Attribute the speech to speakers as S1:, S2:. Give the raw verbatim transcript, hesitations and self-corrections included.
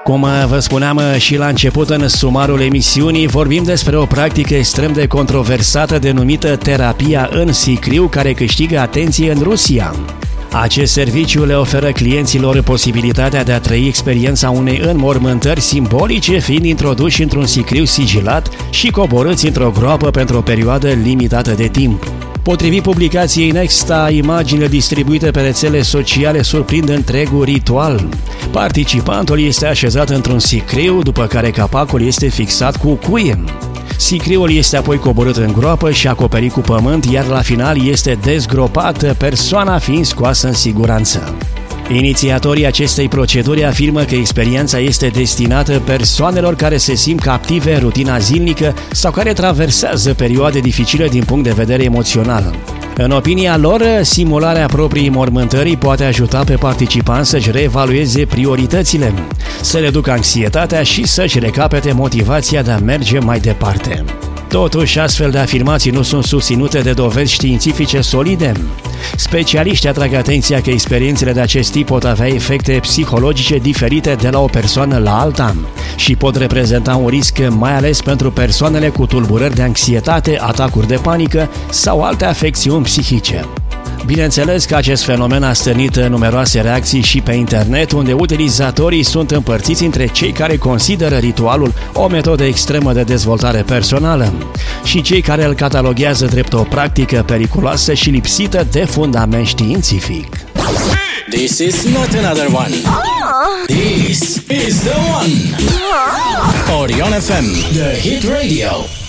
S1: Cum vă spuneam și la început în sumarul emisiunii, vorbim despre o practică extrem de controversată denumită terapia în sicriu, care câștigă atenție în Rusia. Acest serviciu le oferă clienților posibilitatea de a trăi experiența unei înmormântări simbolice, fiind introduși într-un sicriu sigilat și coborâți într-o groapă pentru o perioadă limitată de timp. Potrivit publicației Nexta, imaginile distribuite pe rețele sociale surprind întregul ritual. Participantul este așezat într-un sicriu, după care capacul este fixat cu cuie. Sicriul este apoi coborât în groapă și acoperit cu pământ, iar la final este dezgropat, persoana fiind scoasă în siguranță. Inițiatorii acestei proceduri afirmă că experiența este destinată persoanelor care se simt captive în rutina zilnică sau care traversează perioade dificile din punct de vedere emoțional. În opinia lor, simularea propriei mormântării poate ajuta pe participanți să-și reevalueze prioritățile, să reducă anxietatea și să-și recapete motivația de a merge mai departe. Totuși, astfel de afirmații nu sunt susținute de dovezi științifice solide. Specialiștii atrag atenția că experiențele de acest tip pot avea efecte psihologice diferite de la o persoană la alta și pot reprezenta un risc mai ales pentru persoanele cu tulburări de anxietate, atacuri de panică sau alte afecțiuni psihice. Bineînțeles că acest fenomen a stârnit numeroase reacții și pe internet, unde utilizatorii sunt împărțiți între cei care consideră ritualul o metodă extremă de dezvoltare personală și cei care îl cataloghează drept o practică periculoasă și lipsită de fundament științific.
S2: This is not another one. This is the one. Orion F M, the hit radio.